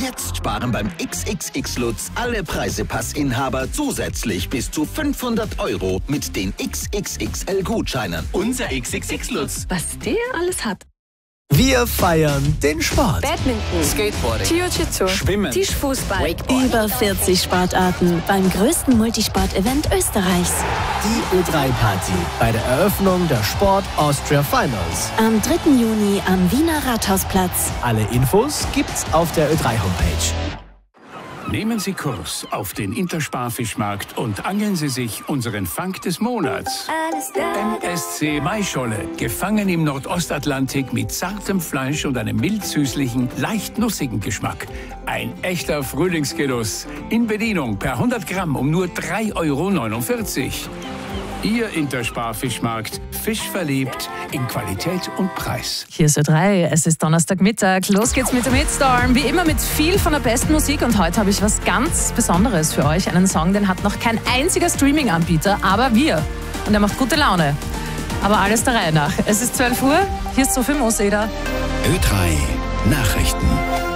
Jetzt sparen beim XXX Lutz alle Preisepassinhaber zusätzlich bis zu 500 € mit den XXXL-Gutscheinen. Unser XXX Lutz. Was der alles hat. Wir feiern den Sport. Badminton, Skateboarding, Jiu-Jitsu, Schwimmen, Tischfußball, Wakeboard. Über 40 Sportarten beim größten Multisport-Event Österreichs. Die Ö3-Party bei der Eröffnung der Sport Austria Finals. Am 3. Juni am Wiener Rathausplatz. Alle Infos gibt's auf der Ö3-Homepage. Nehmen Sie Kurs auf den Intersparfischmarkt und angeln Sie sich unseren Fang des Monats. MSC Maischolle, gefangen im Nordostatlantik mit zartem Fleisch und einem mild-süßlichen, leicht nussigen Geschmack. Ein echter Frühlingsgenuss. In Bedienung per 100 Gramm um nur 3,49 €. Ihr Intersparfischmarkt, fischverliebt in Qualität und Preis. Hier ist Ö3, es ist Donnerstagmittag. Los geht's mit dem Hitstorm. Wie immer mit viel von der besten Musik. Und heute habe ich was ganz Besonderes für euch. Einen Song, den hat noch kein einziger Streaming-Anbieter, aber wir. Und der macht gute Laune. Aber alles der Reihe nach. Es ist 12 Uhr, hier ist Sophie Mooseder. Ö3 Nachrichten.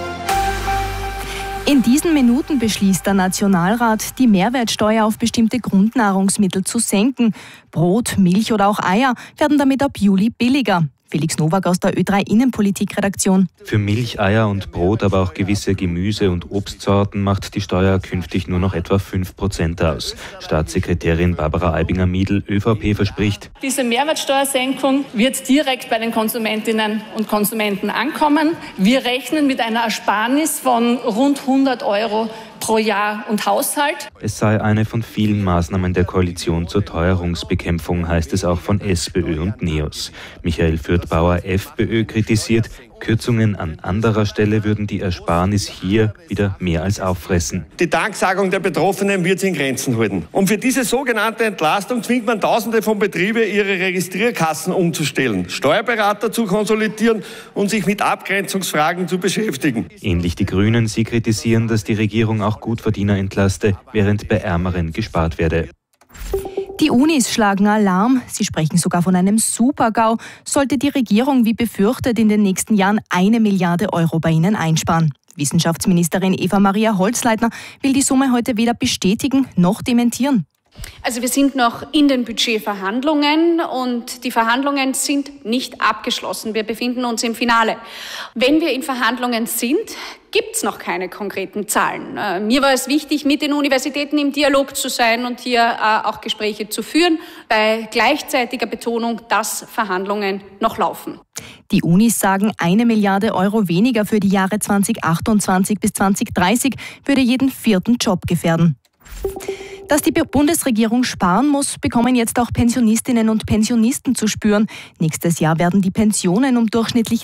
In diesen Minuten beschließt der Nationalrat, die Mehrwertsteuer auf bestimmte Grundnahrungsmittel zu senken. Brot, Milch oder auch Eier werden damit ab Juli billiger. Felix Nowak aus der Ö3 Innenpolitik-Redaktion. Für Milch, Eier und Brot, aber auch gewisse Gemüse- und Obstsorten macht die Steuer künftig nur noch etwa 5% aus. Staatssekretärin Barbara Aibinger-Miedl, ÖVP, verspricht: Diese Mehrwertsteuersenkung wird direkt bei den Konsumentinnen und Konsumenten ankommen. Wir rechnen mit einer Ersparnis von rund 100 € pro Jahr und Haushalt. Es sei eine von vielen Maßnahmen der Koalition zur Teuerungsbekämpfung, heißt es auch von SPÖ und NEOS. Michael Fürthbauer, FPÖ, kritisiert, Kürzungen an anderer Stelle würden die Ersparnis hier wieder mehr als auffressen. Die Danksagung der Betroffenen wird sich in Grenzen halten. Und für diese sogenannte Entlastung zwingt man Tausende von Betrieben, ihre Registrierkassen umzustellen, Steuerberater zu konsolidieren und sich mit Abgrenzungsfragen zu beschäftigen. Ähnlich die Grünen, sie kritisieren, dass die Regierung auch Gutverdiener entlaste, während bei Ärmeren gespart werde. Die Unis schlagen Alarm. Sie sprechen sogar von einem Super-GAU, sollte die Regierung wie befürchtet in den nächsten Jahren 1 Milliarde € bei ihnen einsparen. Wissenschaftsministerin Eva-Maria Holzleitner will die Summe heute weder bestätigen noch dementieren. Also wir sind noch in den Budgetverhandlungen und die Verhandlungen sind nicht abgeschlossen. Wir befinden uns im Finale. Wenn wir in Verhandlungen sind, gibt es noch keine konkreten Zahlen. Mir war es wichtig, mit den Universitäten im Dialog zu sein und hier auch Gespräche zu führen, bei gleichzeitiger Betonung, dass Verhandlungen noch laufen. Die Unis sagen, 1 Milliarde € weniger für die Jahre 2028 bis 2030 würde jeden 4. Job gefährden. Dass die Bundesregierung sparen muss, bekommen jetzt auch Pensionistinnen und Pensionisten zu spüren. Nächstes Jahr werden die Pensionen um durchschnittlich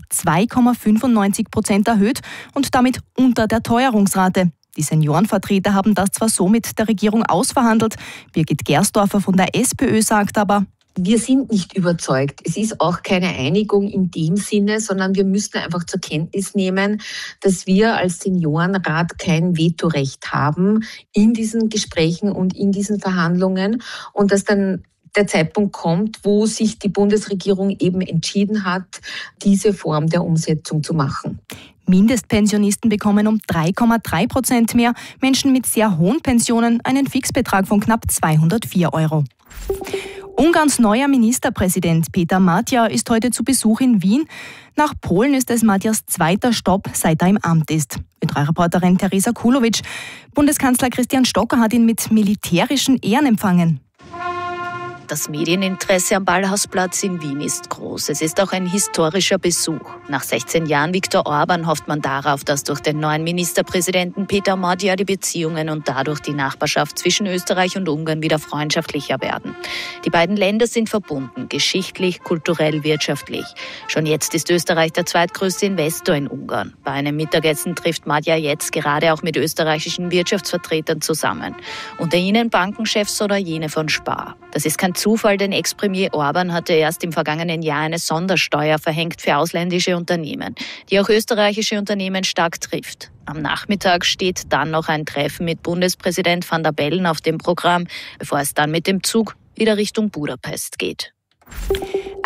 2,95% erhöht und damit unter der Teuerungsrate. Die Seniorenvertreter haben das zwar so mit der Regierung ausverhandelt. Birgit Gersdorfer von der SPÖ sagt aber: Wir sind nicht überzeugt. Es ist auch keine Einigung in dem Sinne, sondern wir müssen einfach zur Kenntnis nehmen, dass wir als Seniorenrat kein Vetorecht haben in diesen Gesprächen und in diesen Verhandlungen und dass dann der Zeitpunkt kommt, wo sich die Bundesregierung eben entschieden hat, diese Form der Umsetzung zu machen. Mindestpensionisten bekommen um 3,3% mehr, Menschen mit sehr hohen Pensionen einen Fixbetrag von knapp 204 €. Ungarns neuer Ministerpräsident Peter Matjar ist heute zu Besuch in Wien. Nach Polen ist es Matjars zweiter Stopp, seit er im Amt ist. Ö3-Reporterin Teresa Kulowitsch. Bundeskanzler Christian Stocker hat ihn mit militärischen Ehren empfangen. Das Medieninteresse am Ballhausplatz in Wien ist groß. Es ist auch ein historischer Besuch. Nach 16 Jahren Viktor Orban hofft man darauf, dass durch den neuen Ministerpräsidenten Peter Matjar die Beziehungen und dadurch die Nachbarschaft zwischen Österreich und Ungarn wieder freundschaftlicher werden. Die beiden Länder sind verbunden, geschichtlich, kulturell, wirtschaftlich. Schon jetzt ist Österreich der zweitgrößte Investor in Ungarn. Bei einem Mittagessen trifft Matjar jetzt gerade auch mit österreichischen Wirtschaftsvertretern zusammen. Unter ihnen Bankenchefs oder jene von Spar. Das ist kein Zufall, denn Ex-Premier Orban hatte erst im vergangenen Jahr eine Sondersteuer verhängt für ausländische Unternehmen, die auch österreichische Unternehmen stark trifft. Am Nachmittag steht dann noch ein Treffen mit Bundespräsident Van der Bellen auf dem Programm, bevor es dann mit dem Zug wieder Richtung Budapest geht.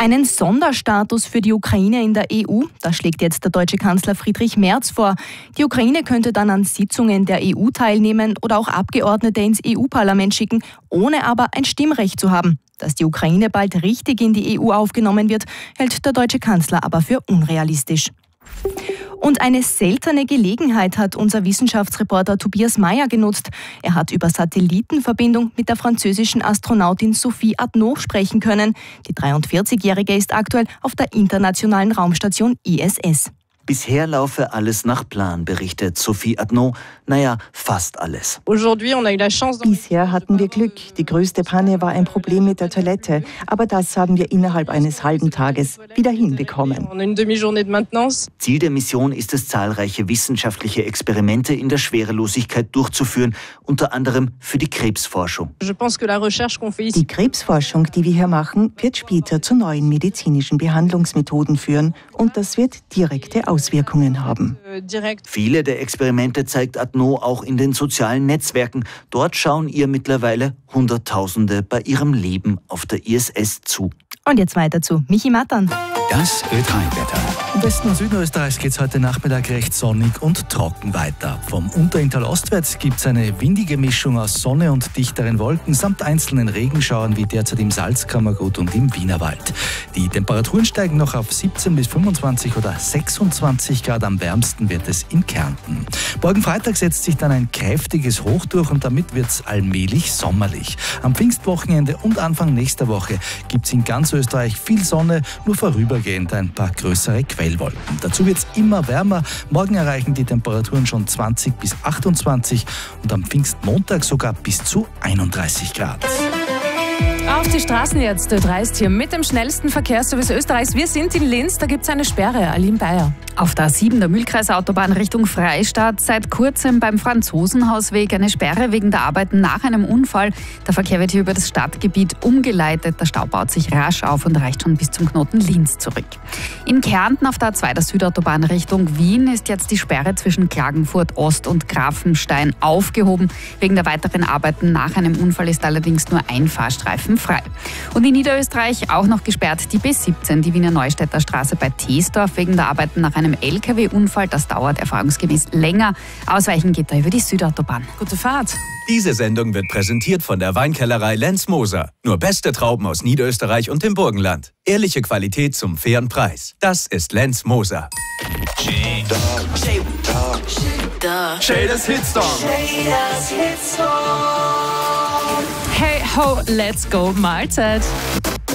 Einen Sonderstatus für die Ukraine in der EU, das schlägt jetzt der deutsche Kanzler Friedrich Merz vor. Die Ukraine könnte dann an Sitzungen der EU teilnehmen oder auch Abgeordnete ins EU-Parlament schicken, ohne aber ein Stimmrecht zu haben. Dass die Ukraine bald richtig in die EU aufgenommen wird, hält der deutsche Kanzler aber für unrealistisch. Und eine seltene Gelegenheit hat unser Wissenschaftsreporter Tobias Meyer genutzt. Er hat über Satellitenverbindung mit der französischen Astronautin Sophie Adnot sprechen können. Die 43-Jährige ist aktuell auf der internationalen Raumstation ISS. Bisher laufe alles nach Plan, berichtet Sophie Adnot. Naja, fast alles. Bisher hatten wir Glück. Die größte Panne war ein Problem mit der Toilette. Aber das haben wir innerhalb eines halben Tages wieder hinbekommen. Ziel der Mission ist es, zahlreiche wissenschaftliche Experimente in der Schwerelosigkeit durchzuführen, unter anderem für die Krebsforschung. Die Krebsforschung, die wir hier machen, wird später zu neuen medizinischen Behandlungsmethoden führen. Und das wird direkte Auswirkungen haben. Viele der Experimente zeigt Adnot auch in den sozialen Netzwerken. Dort schauen ihr mittlerweile Hunderttausende bei ihrem Leben auf der ISS zu. Und jetzt weiter zu Michi Mattern. Das Ö3-Wetter. Im Westen und Süden Österreichs geht es heute Nachmittag recht sonnig und trocken weiter. Vom Unterinntal ostwärts gibt es eine windige Mischung aus Sonne und dichteren Wolken samt einzelnen Regenschauern wie derzeit im Salzkammergut und im Wienerwald. Die Temperaturen steigen noch auf 17 bis 25 oder 26 Grad. Am wärmsten wird es in Kärnten. Morgen Freitag setzt sich dann ein kräftiges Hoch durch und damit wird es allmählich sommerlich. Am Pfingstwochenende und Anfang nächster Woche gibt es in ganz Österreich viel Sonne, nur vorübergehend ein paar größere Quellwolken. Dazu wird es immer wärmer. Morgen erreichen die Temperaturen schon 20 bis 28 und am Pfingstmontag sogar bis zu 31 Grad. Auf die Straßen jetzt. Ö3 ist hier mit dem schnellsten Verkehrsservice Österreichs. Wir sind in Linz, da gibt es eine Sperre. Aline Bayer. Auf der A7 der Mühlkreisautobahn Richtung Freistadt seit kurzem beim Franzosenhausweg eine Sperre wegen der Arbeiten nach einem Unfall. Der Verkehr wird hier über das Stadtgebiet umgeleitet. Der Stau baut sich rasch auf und reicht schon bis zum Knoten Linz zurück. In Kärnten auf der A2 der Südautobahn Richtung Wien ist jetzt die Sperre zwischen Klagenfurt Ost und Grafenstein aufgehoben. Wegen der weiteren Arbeiten nach einem Unfall ist allerdings nur ein Fahrstreifen frei. Und in Niederösterreich auch noch gesperrt die B17, die Wiener Neustädter Straße bei Teesdorf wegen der Arbeiten nach einem LKW-Unfall. Das dauert erfahrungsgemäß länger. Ausweichen geht da über die Südautobahn. Gute Fahrt. Diese Sendung wird präsentiert von der Weinkellerei Lenz Moser. Nur beste Trauben aus Niederösterreich und dem Burgenland. Ehrliche Qualität zum fairen Preis. Das ist Lenz Moser. Shaders Hitstorm. Hey ho, let's go, Mahlzeit.